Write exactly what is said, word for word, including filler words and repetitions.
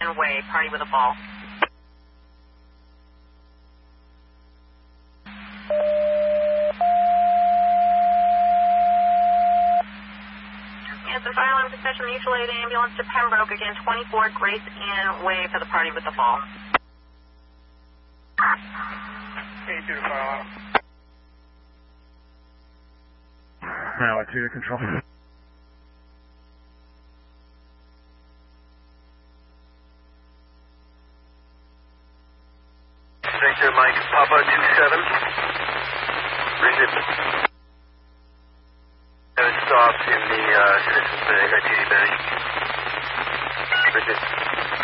Way, party with a fall. Yes, the fire alarm dispatcher, mutual aid ambulance to Pembroke, again, twenty-four Grace Ann Way for the party with the fall. eighty-two to fire alarm. Now, two to control. Victor Mike Papa two seven. Bridget. Have it stopped in the uh, Citizens Bank, I T D Bank. Bridget.